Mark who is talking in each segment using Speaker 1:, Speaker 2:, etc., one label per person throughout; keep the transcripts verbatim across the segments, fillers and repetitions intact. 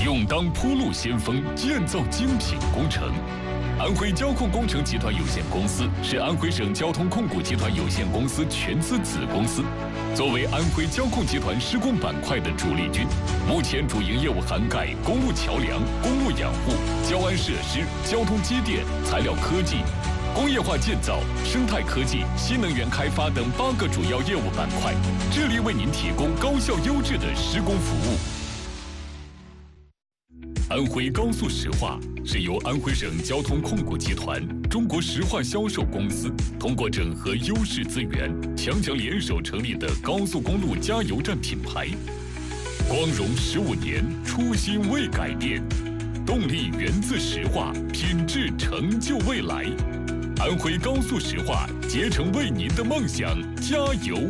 Speaker 1: 勇当铺路先锋，建造精品工程。安徽交控工程集团有限公司是安徽省交通控股集团有限公司全资子公司，作为安徽交控集团施工板块的主力军，目前主营业务涵盖公路桥梁、公路养护、交安设施、交通机电、材料科技、工业化建造、生态科技、新能源开发等八个主要业务板块，致力为您提供高效优质的施工服务。安徽高速石化是由安徽省交通控股集团、中国石化销售公司通过整合优势资源，强强联手成立的高速公路加油站品牌。光荣十五年，初心未改变，动力源自石化，品质成就未来。安徽高速石化，竭诚为您的梦想加油。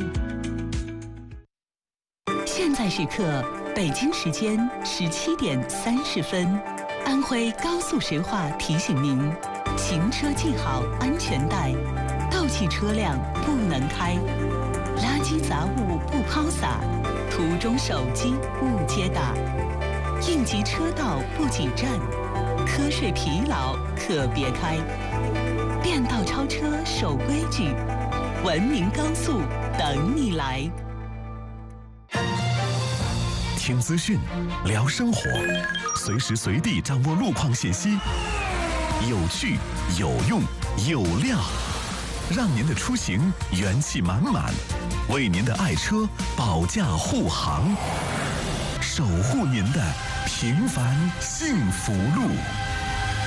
Speaker 2: 现在时刻。北京时间十七点三十分，安徽高速石化提醒您：行车系好安全带，倒汽车辆不能开，垃圾杂物不抛洒，途中手机勿接打，应急车道不挤占，瞌睡疲劳可别开，变道超车守规矩，文明高速等你来。
Speaker 3: 听资讯，聊生活，随时随地掌握路况信息，有趣、有用、有料，让您的出行元气满满，为您的爱车保驾护航，守护您的平凡幸福路。